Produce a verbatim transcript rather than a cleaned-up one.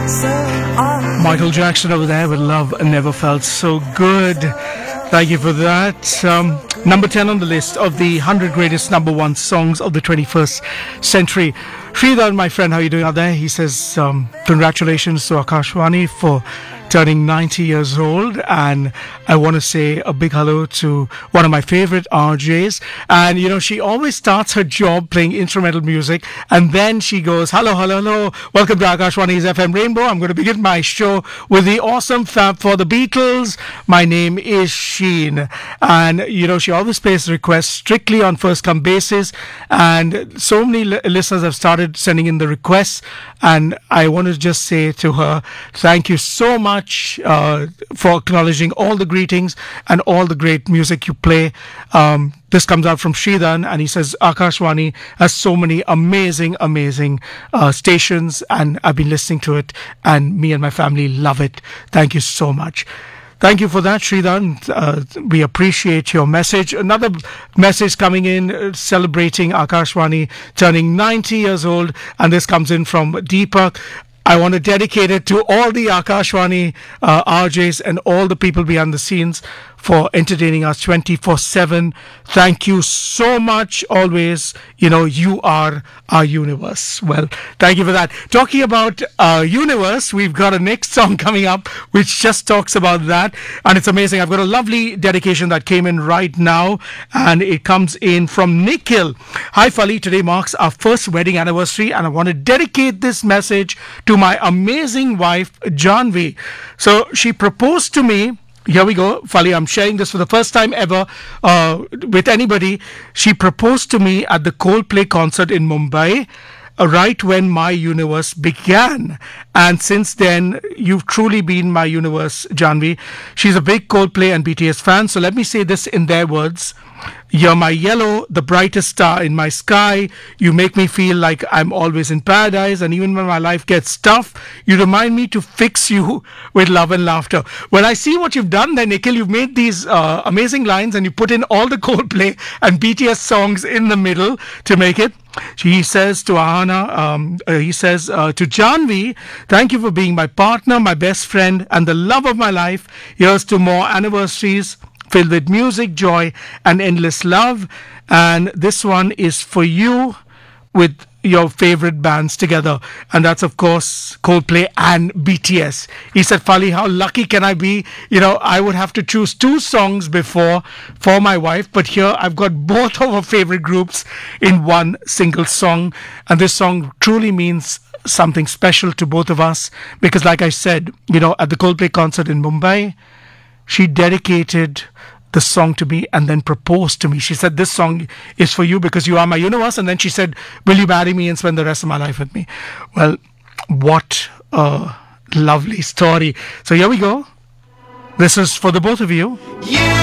Michael Jackson over there with Love Never Felt So Good. Thank you for that. Um, number ten on the list of the one hundred greatest number one songs of the twenty-first century. Sridhar, my friend, how are you doing out there? He says, um, congratulations to Akashwani for turning ninety years old, and I want to say a big hello to one of my favorite R Js. And you know, she always starts her job playing instrumental music, and then she goes, hello, hello, hello, welcome to Akashwani's F M Rainbow. I'm going to begin my show with the awesome fab for the Beatles. My name is Sheen. And you know, she always plays requests strictly on first come basis, and so many li- listeners have started sending in the requests, and I want to just say to her, thank you so much Uh, for acknowledging all the greetings and all the great music you play. Um, this comes out from Sridhar, and he says Akashwani has so many amazing, amazing uh, stations, and I've been listening to it, and me and my family love it. Thank you so much. Thank you for that, Sridhar. Uh, we appreciate your message. Another message coming in uh, celebrating Akashwani turning ninety years old, and this comes in from Deepak. I want to dedicate it to all the Akashwani uh, R Js and all the people behind the scenes for entertaining us twenty-four seven. Thank you so much always. You know, you are our universe. Well, thank you for that. Talking about our universe, we've got a next song coming up which just talks about that, and it's amazing. I've got a lovely dedication that came in right now, and it comes in from Nikhil. Hi Fali, today marks our first wedding anniversary, and I want to dedicate this message to my amazing wife Janvi. So she proposed to me. Here we go, Fali, I'm sharing this for the first time ever uh, with anybody. She proposed to me at the Coldplay concert in Mumbai, uh, right when my universe began. And since then, you've truly been my universe, Janvi. She's a big Coldplay and B T S fan, so let me say this in their words. You're my yellow, the brightest star in my sky. You make me feel like I'm always in paradise, and even when my life gets tough, you remind me to fix you with love and laughter. When I see what you've done there, Nikhil, you've made these uh, amazing lines, and you put in all the Coldplay and B T S songs in the middle to make it. He says to Ahana, um, uh, he says uh, to Janvi, thank you for being my partner, my best friend, and the love of my life. Here's to more anniversaries filled with music, joy, and endless love. And this one is for you with your favorite bands together. And that's, of course, Coldplay and B T S. He said, Fali, how lucky can I be? You know, I would have to choose two songs before for my wife, but here I've got both of our favorite groups in one single song. And this song truly means something special to both of us, because like I said, you know, at the Coldplay concert in Mumbai, she dedicated the song to me and then proposed to me. She said, this song is for you because you are my universe. And then she said, will you marry me and spend the rest of my life with me? Well, what a lovely story. So here we go. This is for the both of you. Yeah.